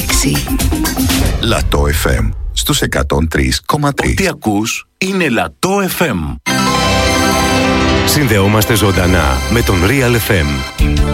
λέξη. Λατό FM στους 103,3. Ό,τι ακούς είναι Λατό FM. Συνδεόμαστε ζωντανά με τον Real FM.